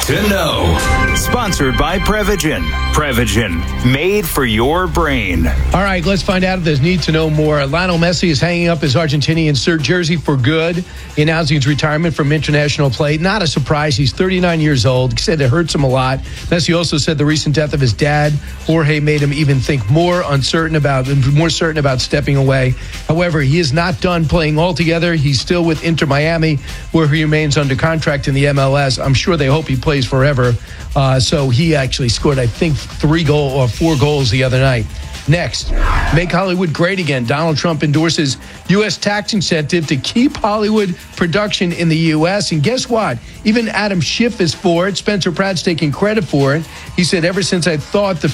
to know. Sponsored by Prevagen. Prevagen, made for your brain. All right, let's find out if there's need to know more. Lionel Messi is hanging up his Argentinian shirt jersey for good, announcing his retirement from international play. Not a surprise. He's 39 years old. He said it hurts him a lot. Messi also said the recent death of his dad, Jorge, made him even think more certain about stepping away. However, he is not done playing altogether. He's still with Inter Miami, where he remains under contract in the MLS. I'm sure they hope he plays forever. So he actually scored, I think, 4 goals the other night. Next, make Hollywood great again. Donald Trump endorses U.S. tax incentive to keep Hollywood production in the U.S. And guess what? Even Adam Schiff is for it. Spencer Pratt's taking credit for it. He said, ever since I thought the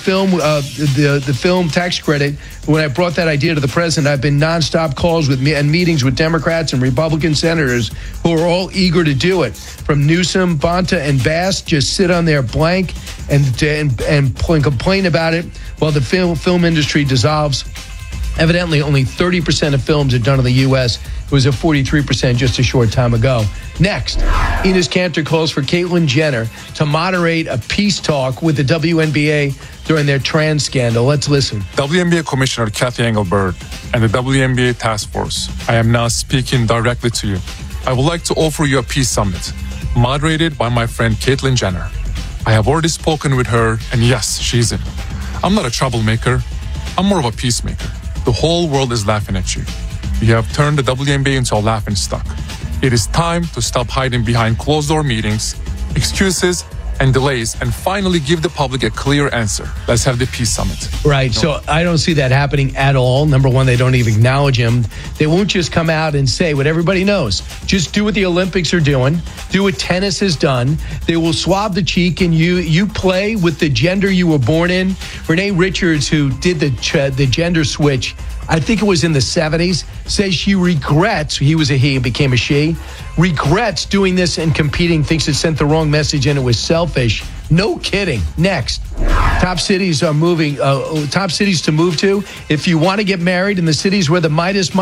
film tax credit, when I brought that idea to the president, I've been nonstop calls with me and meetings with Democrats and Republican senators who are all eager to do it. From Newsom, Bonta, and Bass, just sit on there blank and complain about it while the film industry dissolves. Evidently, only 30% of films are done in the U.S. It was at 43% just a short time ago. Next, Enes Kanter calls for Caitlyn Jenner to moderate a peace talk with the WNBA during their trans scandal. Let's listen. WNBA Commissioner Kathy Engelbert and the WNBA Task Force, I am now speaking directly to you. I would like to offer you a peace summit, moderated by my friend Caitlyn Jenner. I have already spoken with her, and yes, she's in. I'm not a troublemaker. I'm more of a peacemaker. The whole world is laughing at you. You have turned the WNBA into a laughingstock. It is time to stop hiding behind closed-door meetings, excuses, and delays, and finally give the public a clear answer. Let's have the peace summit. Right, so I don't see that happening at all. Number one, they don't even acknowledge him. They won't just come out and say what everybody knows. Just do what the Olympics are doing. Do what tennis has done. They will swab the cheek, and you play with the gender you were born in. Renee Richards, who did the gender switch, I think it was in the 70s, says she regrets, he was a he, became a she, regrets doing this and competing, thinks it sent the wrong message and it was selfish. No kidding. Next, top cities to move to. If you want to get married in the cities where the Midas